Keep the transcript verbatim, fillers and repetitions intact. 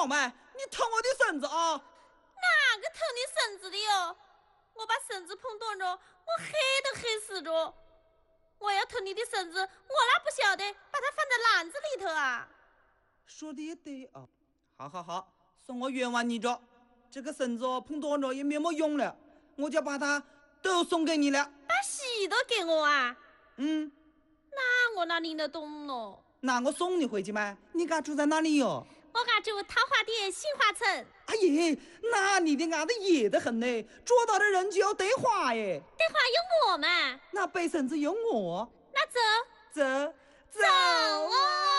要嘛，你疼我的绳子啊！ 哪个疼你绳子的哟？我把绳子碰断着，我黑都黑死着。我要疼你的绳子，我哪不晓得把它放在篮子里头啊？ 说的也对啊。好好好，算我冤枉你着。这个绳子哦碰断着也没么用了，我就把它都送给你了。 把喜都给我啊？ 嗯， 那我哪领得动咯？ 那我送你回去嘛。你家住在哪里哟？ 我家住桃花店杏花村。 哎耶，那你的伢子野得很呢，捉到的人就要得花耶。 得花有我嘛？ 那背绳子有我。 那走走走走啊！